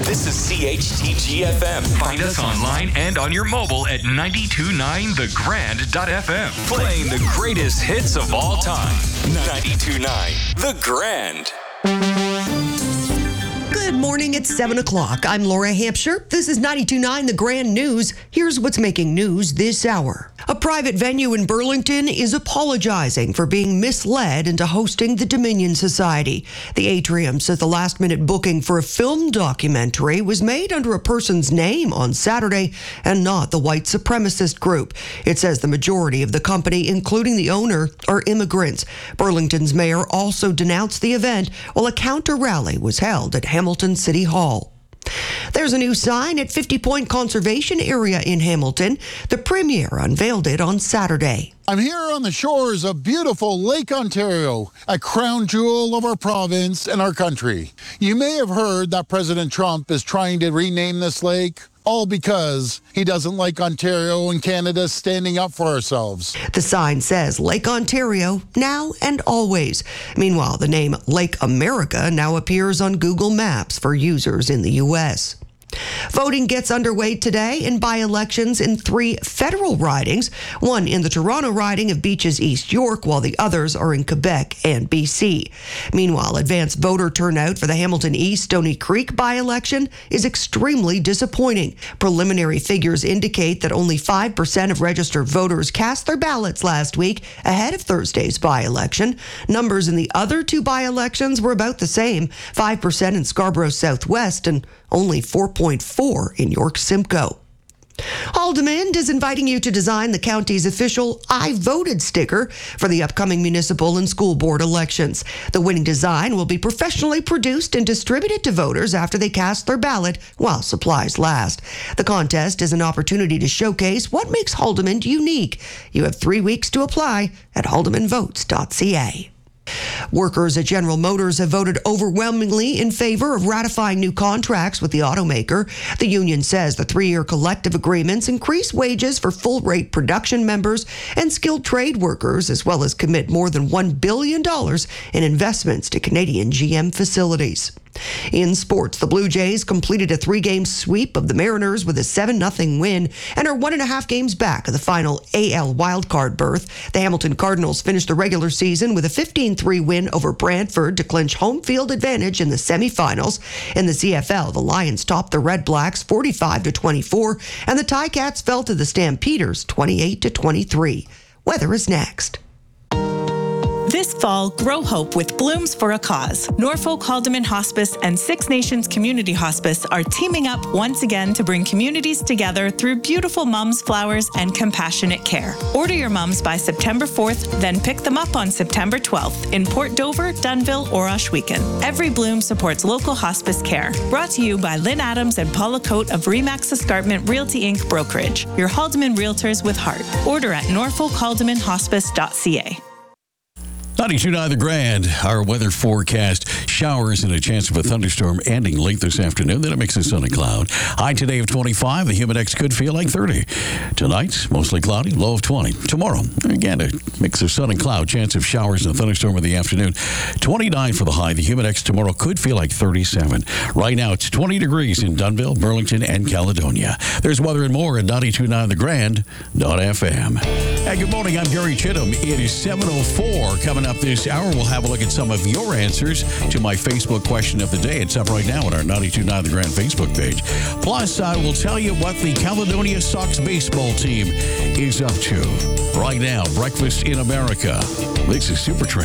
This is CHTG-FM. Find us online and on your mobile at 929thegrand.fm. Playing the greatest hits of all time. 92.9 The Grand. Good morning, it's 7 o'clock. I'm Laura Hampshire. This is 92.9 The Grand News. Here's what's making news this hour. A private venue in Burlington is apologizing for being misled into hosting the Dominion Society. The Atrium says the last-minute booking for a film documentary was made under a person's name on Saturday and not the white supremacist group. It says the majority of the company, including the owner, are immigrants. Burlington's mayor also denounced the event while a counter-rally was held at Hamilton City Hall. There's a new sign at 50 Point Conservation Area in Hamilton. The premier unveiled it on Saturday. I'm here on the shores of beautiful Lake Ontario, a crown jewel of our province and our country. You may have heard that President Trump is trying to rename this lake, all because he doesn't like Ontario and Canada standing up for ourselves. The sign says Lake Ontario, now and always. Meanwhile, the name Lake America now appears on Google Maps for users in the U.S. Voting gets underway today in by-elections in 3 federal ridings, one in the Toronto riding of Beaches East York, while the others are in Quebec and BC. Meanwhile, advanced voter turnout for the Hamilton East Stony Creek by-election is extremely disappointing. Preliminary figures indicate that only 5% of registered voters cast their ballots last week ahead of Thursday's by-election. Numbers in the other 2 by-elections were about the same, 5% in Scarborough Southwest and only 4.4 in York Simcoe. Haldimand is inviting you to design the county's official I Voted sticker for the upcoming municipal and school board elections. The winning design will be professionally produced and distributed to voters after they cast their ballot while supplies last. The contest is an opportunity to showcase what makes Haldimand unique. You have 3 weeks to apply at haldimandvotes.ca. Workers at General Motors have voted overwhelmingly in favor of ratifying new contracts with the automaker. The union says the 3-year collective agreements increase wages for full-rate production members and skilled trade workers, as well as commit more than $1 billion in investments to Canadian GM facilities. In sports, the Blue Jays completed a 3-game sweep of the Mariners with a 7-0 win and are 1.5 games back of the final AL wildcard berth. The Hamilton Cardinals finished the regular season with a 15-3 win over Brantford to clinch home field advantage in the semifinals. In the CFL, the Lions topped the Red Blacks 45-24, and the Ticats fell to the Stampeders 28-23. Weather is next. This fall, grow hope with Blooms for a Cause. Norfolk Haldimand Hospice and Six Nations Community Hospice are teaming up once again to bring communities together through beautiful mums, flowers, and compassionate care. Order your mums by September 4th, then pick them up on September 12th in Port Dover, Dunnville, or Ohsweken. Every Bloom supports local hospice care. Brought to you by Lynn Adams and Paula Coate of Remax Escarpment Realty Inc. Brokerage. Your Haldimand Realtors with heart. Order at norfolkhaldimandhospice.ca. 92.9 The Grand, our weather forecast. Showers and a chance of a thunderstorm ending late this afternoon. Then it makes a sunny cloud. High today of 25. The Humidex could feel like 30. Tonight, mostly cloudy, low of 20. Tomorrow, again, a mix of sun and cloud. Chance of showers and a thunderstorm in the afternoon. 29 for the high. The Humidex tomorrow could feel like 37. Right now, it's 20 degrees in Dunnville, Burlington, and Caledonia. There's weather and more at 92.9thegrand.fm. Hey, good morning. I'm Gary Chittum. It is 7:04. Coming up this hour, we'll have a look at some of your answers to my Facebook question of the day. It's up right now on our 92.9 The Grand Facebook page. Plus, I will tell you what the Caledonia Sox baseball team is up to. Right now, Breakfast in America. This is Super Train.